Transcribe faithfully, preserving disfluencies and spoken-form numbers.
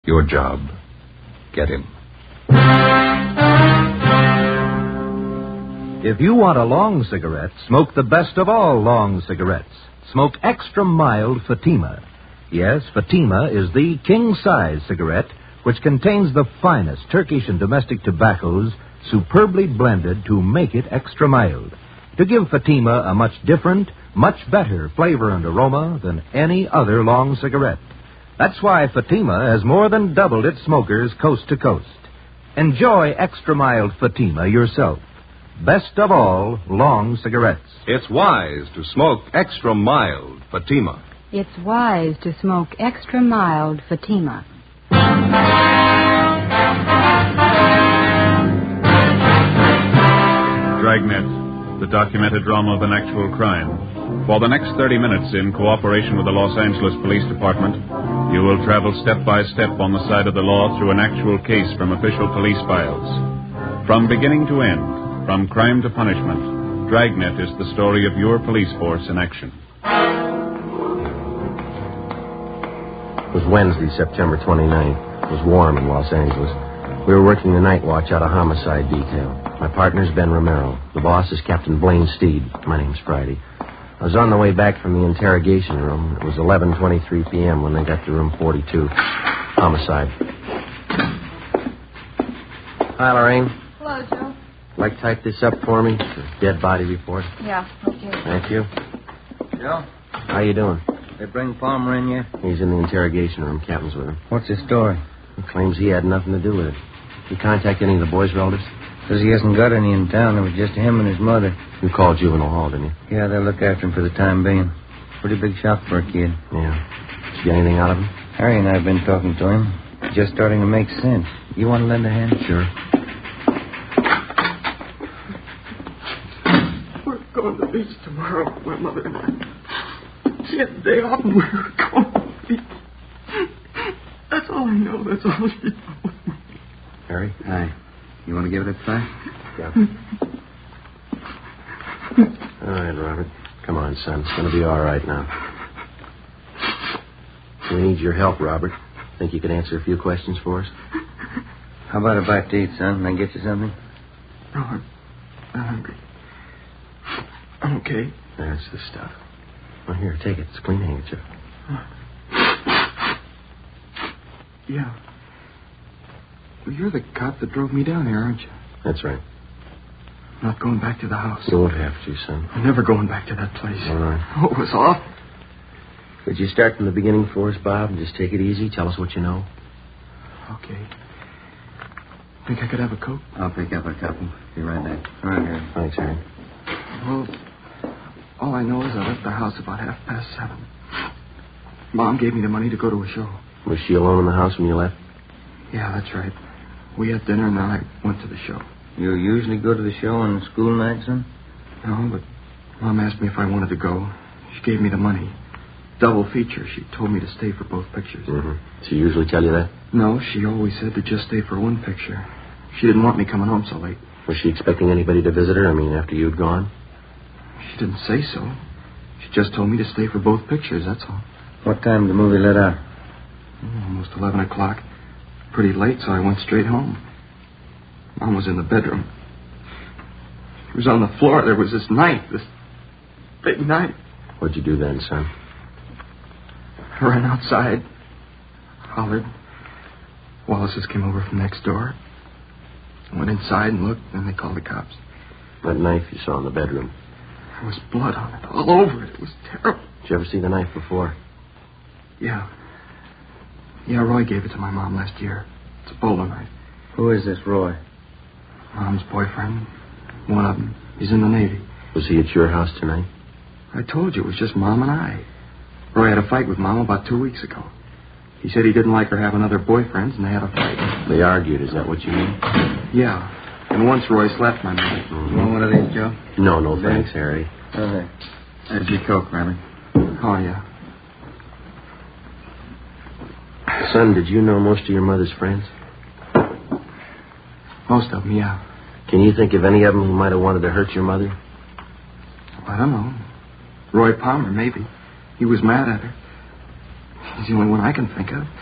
Your job. Get him. If you want a long cigarette, smoke the best of all long cigarettes. Smoke extra mild Fatima. Yes, Fatima is the king-size cigarette which contains the finest Turkish and domestic tobaccos superbly blended to make it extra mild, to give Fatima a much different, much better flavor and aroma than any other long cigarette. That's why Fatima has more than doubled its smokers coast to coast. Enjoy extra mild Fatima yourself. Best of all long cigarettes. It's wise to smoke extra mild Fatima. It's wise to smoke extra mild Fatima. Dragnet, the documented drama of an actual crime. For the next thirty minutes, in cooperation with the Los Angeles Police Department, you will travel step by step on the side of the law through an actual case from official police files. From beginning to end, from crime to punishment, Dragnet is the story of your police force in action. It was Wednesday, September twenty-ninth. It was warm in Los Angeles. We were working the night watch out of homicide detail. My partner's Ben Romero. The boss is Captain Blaine Steed. My name's Friday. I was on the way back from the interrogation room. It was eleven twenty-three p.m. when they got to room forty-two. Homicide. Hi, Lorraine. Hello, Joe. Like to type this up for me? The dead body report. Yeah, okay. Thank you. Joe, How you doing? they bring Palmer in yet? He's in the interrogation room. Captain's with him. What's his story? He claims he had nothing to do with it. You contact any of the boys' relatives? Says he hasn't got any in town. It was just him and his mother. You called juvenile hall, didn't you? Yeah, they'll look after him for the time being. Pretty big shock for a kid. Yeah. Did you get anything out of him? Harry and I have been talking to him. It's just starting to make sense. You want to lend a hand? Sure. We're going to the beach tomorrow, my mother and I. She had the day off and we were going to the beach. That's all I know. That's all she knows. Harry? Hi. You want to give it a try? Yeah. All right, Robert. Come on, son. It's going to be all right now. We need your help, Robert. Think you can answer a few questions for us? How about a bite to eat, son? Can I get you something? No, I'm not hungry. I'm okay. That's the stuff. Well, here, take it. It's a clean handkerchief. Yeah. Well, you're the cop that drove me down here, aren't you? That's right. I'm not going back to the house. You won't have to, son. I'm never going back to that place. All right. Oh, it was awful. Could you start from the beginning for us, Bob, and just take it easy? Tell us what you know. Okay. Think I could have a Coke? I'll pick up a couple. Be right back. All right, Harry. Thanks, Harry. Well, all I know is I left the house about half past seven. Mom gave me the money to go to a show. Was she alone in the house when you left? Yeah, that's right. We had dinner and then I went to the show. You usually go to the show on school nights, son? No, but Mom asked me if I wanted to go. She gave me the money. Double feature. She told me to stay for both pictures. Mm-hmm. She usually tell you that? No, she always said to just stay for one picture. She didn't want me coming home so late. Was she expecting anybody to visit her? I mean, after you'd gone? She didn't say so. She just told me to stay for both pictures, that's all. What time did the movie let out? Oh, almost eleven o'clock. Pretty late, so I went straight home. Mom was in the bedroom. She was on the floor. There was this knife, this big knife. What'd you do then, son? I ran outside, hollered. Wallace's came over from next door. I went inside and looked, and they called the cops. That knife you saw in the bedroom. There was blood on it, all over it. It was terrible. Did you ever see the knife before? Yeah. Yeah, Roy gave it to my mom last year. It's a bowler knife. Who is this Roy? Mom's boyfriend. One of them. He's in the Navy. Was he at your house tonight? I told you, it was just Mom and I. Roy had a fight with Mom about two weeks ago. He said he didn't like her having other boyfriends, and they had a fight. They argued, is that what you mean? Yeah. And once Roy slapped my mother. Mm-hmm. You want one of these, Joe? No, no, thanks, Harry. Okay. There's your Coke, Robert. Oh, yeah. Son, did you know most of your mother's friends? Most of them, yeah. Can you think of any of them who might have wanted to hurt your mother? I don't know. Roy Palmer, maybe. He was mad at her. He's the only one I can think of.